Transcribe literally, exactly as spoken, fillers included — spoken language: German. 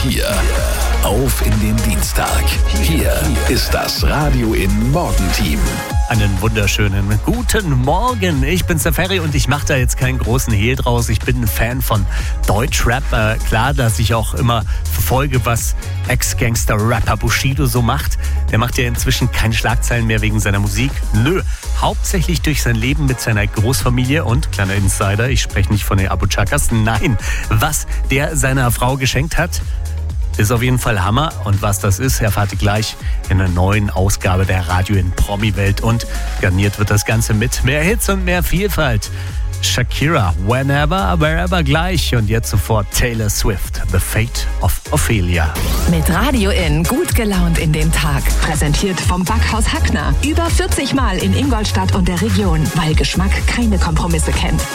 Hier auf in den Dienstag. Hier ist das Radio in Morgenteam. Einen wunderschönen guten Morgen. Ich bin's, der Ferry, und ich mache da jetzt keinen großen Hehl draus. Ich bin ein Fan von Deutschrap. Äh, klar, dass ich auch immer verfolge, was Ex-Gangster-Rapper Bushido so macht. Der macht ja inzwischen keine Schlagzeilen mehr wegen seiner Musik. Nö, hauptsächlich durch sein Leben mit seiner Großfamilie und, kleiner Insider, ich spreche nicht von den Abu Chakas, nein, was der seiner Frau geschenkt hat, ist auf jeden Fall Hammer. Und was das ist, erfahrt ihr gleich in einer neuen Ausgabe der Radio in Promi-Welt. Und garniert wird das Ganze mit mehr Hits und mehr Vielfalt. Shakira, Whenever, Wherever gleich. Und jetzt sofort Taylor Swift, The Fate of Ophelia. Mit Radio in gut gelaunt in den Tag. Präsentiert vom Backhaus Hackner. Über vierzig Mal in Ingolstadt und der Region, weil Geschmack keine Kompromisse kennt.